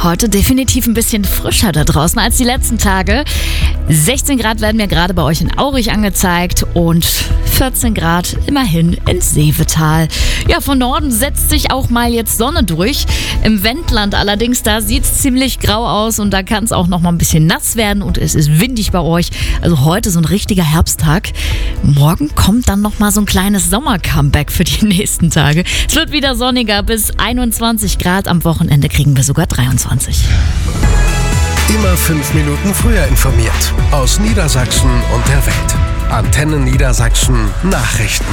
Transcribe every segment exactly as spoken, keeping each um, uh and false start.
Heute definitiv ein bisschen frischer da draußen als die letzten Tage. sechzehn Grad werden mir gerade bei euch in Aurich angezeigt und vierzehn Grad immerhin in Seevetal. Ja, von Norden setzt sich auch mal jetzt Sonne durch. Im Wendland allerdings, da sieht es ziemlich grau aus und da kann es auch noch mal ein bisschen nass werden und es ist windig bei euch. Also heute so ein richtiger Herbsttag. Morgen kommt dann noch mal so ein kleines Sommer-Comeback für die nächsten Tage. Es wird wieder sonniger bis einundzwanzig Grad. Am Wochenende kriegen wir sogar dreiundzwanzig. Immer fünf Minuten früher informiert. Aus Niedersachsen und der Welt. Antenne Niedersachsen Nachrichten.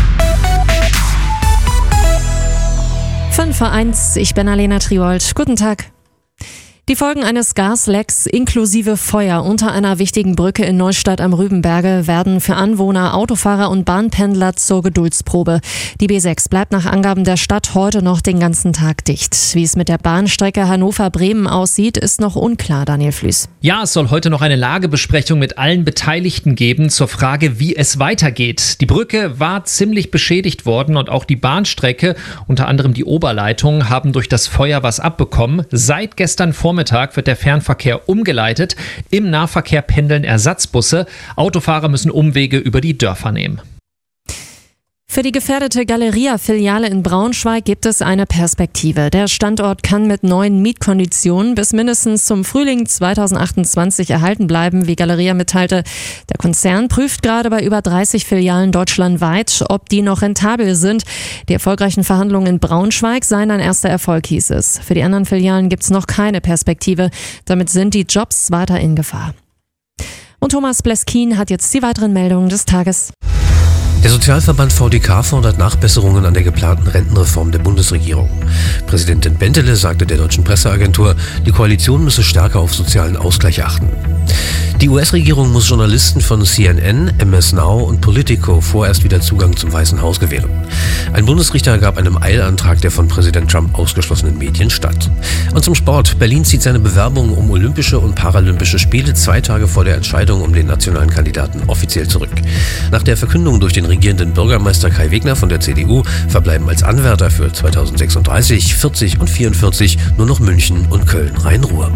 fünf vor eins, ich bin Alena Triold. Guten Tag. Die Folgen eines Gaslecks inklusive Feuer unter einer wichtigen Brücke in Neustadt am Rübenberge werden für Anwohner, Autofahrer und Bahnpendler zur Geduldsprobe. Die B sechs bleibt nach Angaben der Stadt heute noch den ganzen Tag dicht. Wie es mit der Bahnstrecke Hannover-Bremen aussieht, ist noch unklar, Daniel Flüß. Ja, es soll heute noch eine Lagebesprechung mit allen Beteiligten geben zur Frage, wie es weitergeht. Die Brücke war ziemlich beschädigt worden und auch die Bahnstrecke, unter anderem die Oberleitung, haben durch das Feuer was abbekommen. Seit gestern Vormittag wird der Fernverkehr umgeleitet. Im Nahverkehr pendeln Ersatzbusse. Autofahrer müssen Umwege über die Dörfer nehmen. Für die gefährdete Galeria-Filiale in Braunschweig gibt es eine Perspektive. Der Standort kann mit neuen Mietkonditionen bis mindestens zum Frühling zweitausendachtundzwanzig erhalten bleiben, wie Galeria mitteilte. Der Konzern prüft gerade bei über dreißig Filialen deutschlandweit, ob die noch rentabel sind. Die erfolgreichen Verhandlungen in Braunschweig seien ein erster Erfolg, hieß es. Für die anderen Filialen gibt es noch keine Perspektive. Damit sind die Jobs weiter in Gefahr. Und Thomas Bleskin hat jetzt die weiteren Meldungen des Tages. Der Sozialverband V D K fordert Nachbesserungen an der geplanten Rentenreform der Bundesregierung. Präsidentin Bentele sagte der deutschen Presseagentur, die Koalition müsse stärker auf sozialen Ausgleich achten. Die U S-Regierung muss Journalisten von C N N, M S Now und Politico vorerst wieder Zugang zum Weißen Haus gewähren. Ein Bundesrichter gab einem Eilantrag der von Präsident Trump ausgeschlossenen Medien statt. Und zum Sport. Berlin zieht seine Bewerbung um Olympische und Paralympische Spiele zwei Tage vor der Entscheidung um den nationalen Kandidaten offiziell zurück. Nach der Verkündung durch den regierenden Bürgermeister Kai Wegner von der C D U verbleiben als Anwärter für zweitausendsechsunddreißig, vierzig und vierundvierzig nur noch München und Köln-Rhein-Ruhr.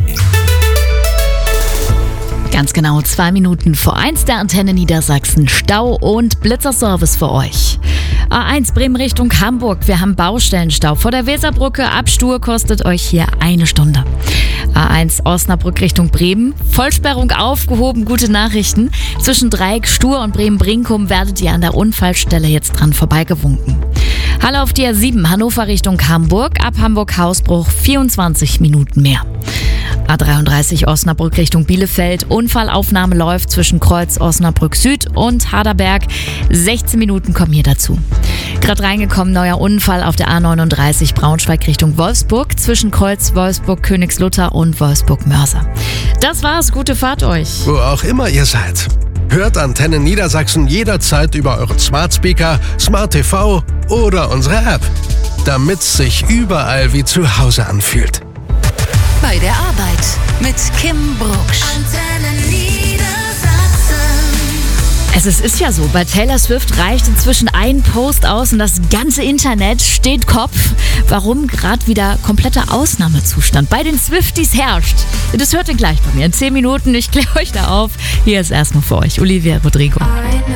Ganz genau zwei Minuten vor eins der Antenne Niedersachsen. Stau und Blitzerservice für euch. A eins Bremen Richtung Hamburg. Wir haben Baustellenstau. Vor der Weserbrücke ab Stur kostet euch hier eine Stunde. A eins Osnabrück Richtung Bremen. Vollsperrung aufgehoben, gute Nachrichten. Zwischen Dreieck Stur und Bremen-Brinkum werdet ihr an der Unfallstelle jetzt dran vorbeigewunken. Halle auf die A sieben Hannover Richtung Hamburg. Ab Hamburg-Hausbruch vierundzwanzig Minuten mehr. A dreiunddreißig Osnabrück Richtung Bielefeld. Unfallaufnahme läuft zwischen Kreuz Osnabrück Süd und Harderberg. sechzehn Minuten kommen hier dazu. Gerade reingekommen, neuer Unfall auf der A neununddreißig Braunschweig Richtung Wolfsburg zwischen Kreuz Wolfsburg Königslutter und Wolfsburg Mörser. Das war's, gute Fahrt euch. Wo auch immer ihr seid. Hört Antenne Niedersachsen jederzeit über euren Smart Speaker, Smart T V oder unsere App. Damit's sich überall wie zu Hause anfühlt. Bei der Arbeit mit Kim Brucksch. Antenne Niedersachsen. Es ist, ist ja so, bei Taylor Swift reicht inzwischen ein Post aus und das ganze Internet steht Kopf. Warum gerade wieder kompletter Ausnahmezustand bei den Swifties herrscht. Das hört ihr gleich bei mir in zehn Minuten. Ich kläre euch da auf. Hier ist erstmal für euch Olivia Rodrigo.